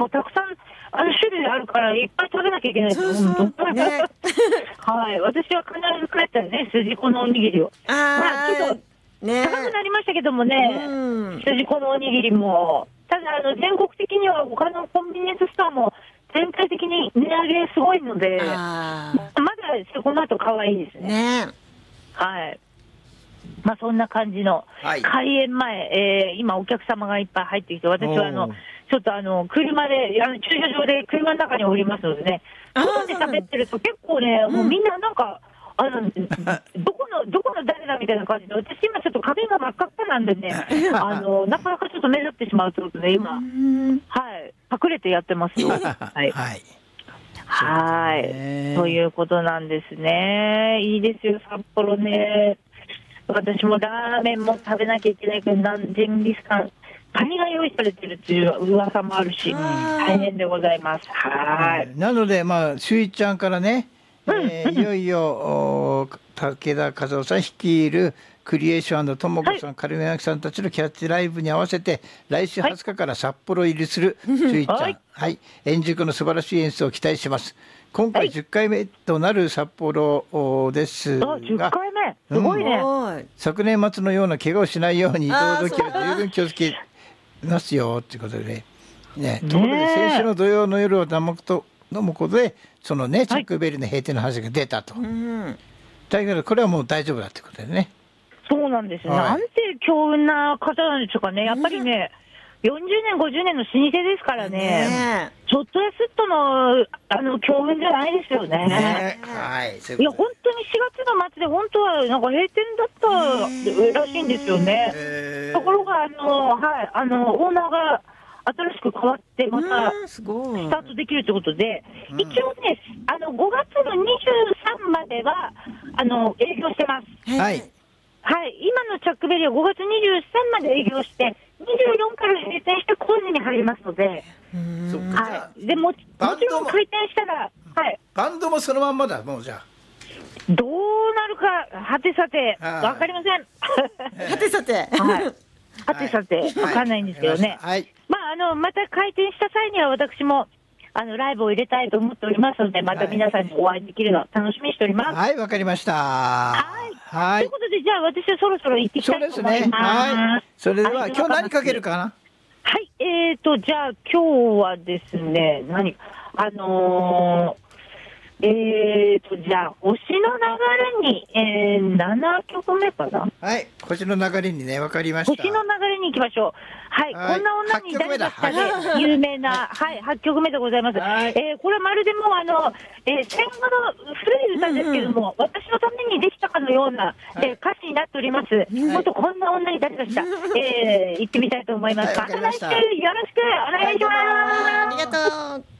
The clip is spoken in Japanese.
もたくさん種類あるからいっぱい食べなきゃいけないですよ。本当ね。はい、私は必ず帰ったらね、筋子のおにぎりを。まあちょっとね、 高くなりましたけどもね、筋子のおにぎりも、ただ全国的には他のコンビニエンスストアも全体的に値上げすごいので、まだこの後可愛いですね。はい。まあそんな感じの開園前、今お客様がいっぱい入ってきて、私はちょっと車で駐車場で車の中におりますのでね、外で喋ってると結構ね、もうみんななんかどこの誰だみたいな感じで、私今ちょっと壁が真っ赤っかなんでね、なかなかちょっと目立ってしまうということで今、はい、隠れてやってますよ。はい。はい。ということなんですね。いいですよ、札幌ね。私もラーメンも食べなきゃいけないけど、ジンギスカン、カニが用意されてるっていう噂もあるし、大変でございます。はい。 なので、まあ、しゅういちゃんからね、いよいよ武田和夫さん率いるクリエーション&ともこさん、軽宮さんたちのキャッチライブに合わせて来週20日から札幌入りするしゅういちゃん、はい、円熟の素晴らしい演奏を期待します。今回10回目となる札幌ですが、 10回目すごいね、 昨年末のような怪我をしないように移動時は十分気をつけますよということでね、ところで先週の土曜の夜を飲むことでそのねチャックベリーの閉店の話が出たと、だけどこれはもう大丈夫だってことでね。 そうなんですね、なんて強運な方なんでしょうかね。やっぱりね、40年50年の老舗ですからね、ちょっとやすっとの強運じゃないですよね。 はい、 いや本当に4月の末で本当はなんか閉店だったらしいんですよね。ところがはい、オーナーが新しく変わってまたスタートできるということで、一応ね5月の23までは営業してます。はい、はい、今のチャックベリーは5月23まで営業して24から閉店して工事に入りますので、はい、でもちろん開店したら、はい、 バンドもそのまんまだもう。じゃあどうなるかはてさて分かりません。 はてさて、 はてさて分かんないんですけどね、まあまた開店した際には私もライブを入れたいと思っておりますので、また皆さんにお会いできるのを楽しみにしております。 はい、わかりました。 はい、ということでじゃあ私はそろそろ行ってきたいと思います。そうですね。はい。 それでは今日何かけるかな。 はい、じゃあ今日はですね、じゃあ星の流れに、7曲目かな。 はい、星の流れにね、わかりました。 星の流れに行きましょう。はい、こんな女に誰だったで有名な、はい、8曲目でございます。これまるでもう戦後の古い歌ですけども、私のためにできたかのような、歌詞になっております。本当こんな女に誰だした、行ってみたいと思います。また来週よろしくお願いします。 ありがとう。